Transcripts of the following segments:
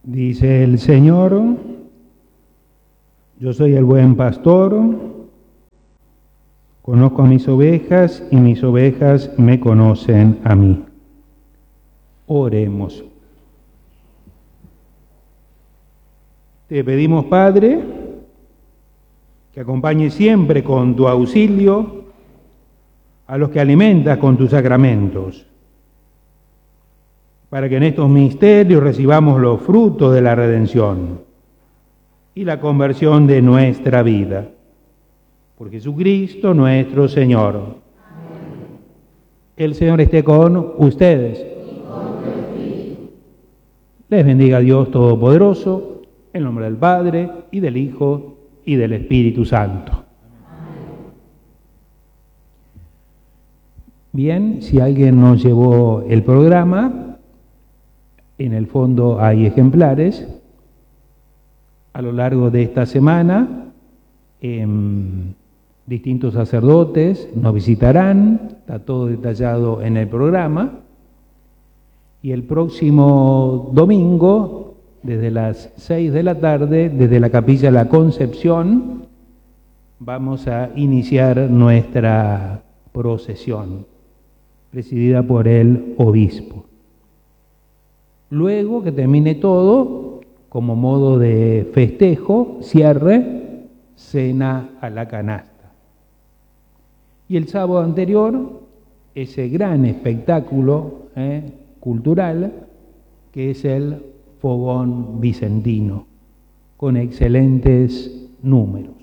Dice el Señor: yo soy el buen pastor, conozco a mis ovejas y mis ovejas me conocen a mí. Oremos. Te pedimos, Padre, que acompañes siempre con tu auxilio a los que alimentas con tus sacramentos, para que en estos misterios recibamos los frutos de la redención y la conversión de nuestra vida. Por Jesucristo nuestro Señor. Amén. El Señor esté con ustedes. Y con tu espíritu. Les bendiga Dios Todopoderoso, en nombre del Padre, y del Hijo, y del Espíritu Santo. Amén. Bien, si alguien nos llevó el programa, en el fondo hay ejemplares. A lo largo de esta semana, distintos sacerdotes nos visitarán, está todo detallado en el programa. Y el próximo domingo, desde las 6 de la tarde, desde la Capilla de la Concepción, vamos a iniciar nuestra procesión, presidida por el obispo. Luego que termine todo, como modo de festejo, cierre, cena a la canasta. Y el sábado anterior, ese gran espectáculo cultural, que es el Fogón Vicentino, con excelentes números.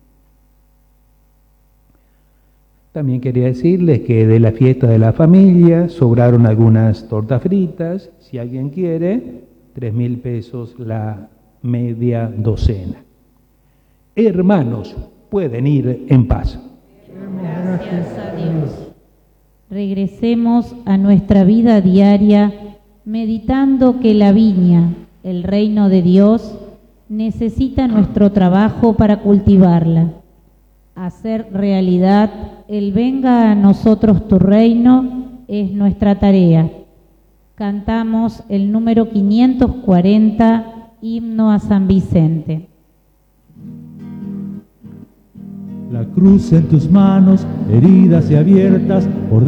También quería decirles que de la fiesta de la familia sobraron algunas tortas fritas. Si alguien quiere, 3.000 pesos la media docena. Hermanos, pueden ir en paz. Gracias a Dios. Regresemos a nuestra vida diaria meditando que la viña, el reino de Dios, necesita nuestro trabajo para cultivarla. Hacer realidad el venga a nosotros tu reino es nuestra tarea. Cantamos el número 540, himno a San Vicente. La cruz en tus manos, heridas y abiertas, por